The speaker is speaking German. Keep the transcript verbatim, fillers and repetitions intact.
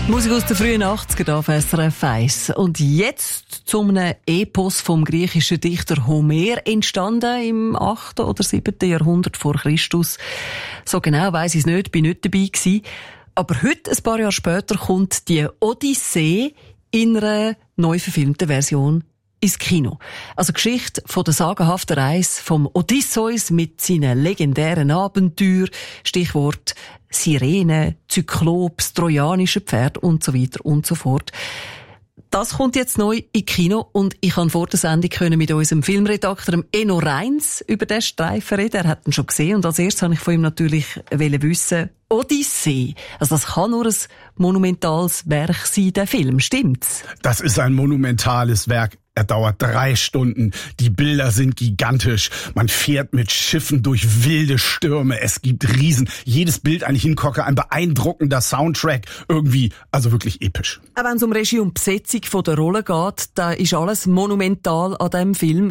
Musik aus den frühen achtziger auf S R F eins. Und jetzt zu einem Epos vom griechischen Dichter Homer, entstanden im achten oder siebten Jahrhundert vor Christus. So genau weiss ich es nicht, bin nicht dabei gewesen. Aber heute, ein paar Jahre später, kommt die Odyssee in einer neu verfilmten Version ins Kino. Also Geschichte von der sagenhaften Reise vom Odysseus mit seinen legendären Abenteuern, Stichwort Sirene, Zyklops, trojanische Pferd und so weiter und so fort. Das kommt jetzt neu in Kino und ich kann vor der Sendung können mit unserem Filmredakteur Enno Reins über den Streifen reden. Er hat ihn schon gesehen und als erstes wollte ich von ihm natürlich wissen, Odyssee. Also das kann nur ein monumentales Werk sein, der Film, stimmt's? Das ist ein monumentales Werk. Er dauert drei Stunden. Die Bilder sind gigantisch. Man fährt mit Schiffen durch wilde Stürme. Es gibt Riesen. Jedes Bild ein Hingucker, ein beeindruckender Soundtrack. Irgendwie, also wirklich episch. Auch wenn es um Regie und Besetzung von der Rolle geht, da ist alles monumental an diesem Film.